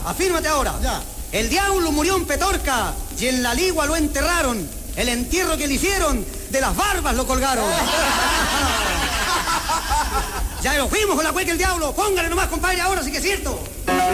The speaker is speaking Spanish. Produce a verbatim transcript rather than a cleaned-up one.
afírmate ahora. Ya. El diablo murió en Petorca y en la Ligua lo enterraron. El entierro que le hicieron, de las barbas lo colgaron. Ya lo fuimos con la cueca el diablo. Póngale nomás, compadre, ahora sí que es cierto.